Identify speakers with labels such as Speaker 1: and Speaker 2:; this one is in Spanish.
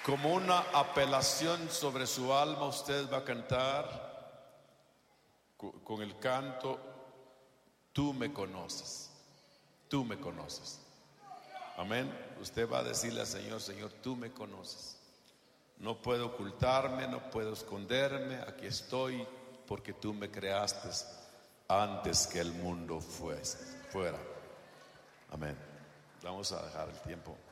Speaker 1: Como una apelación sobre su alma, usted va a cantar con el canto: tú me conoces, tú me conoces. Amén. Usted va a decirle al Señor: Señor, tú me conoces. No puedo ocultarme, no puedo esconderme. Aquí estoy porque tú me creaste antes que el mundo fuera. Amén. Vamos a dejar el tiempo.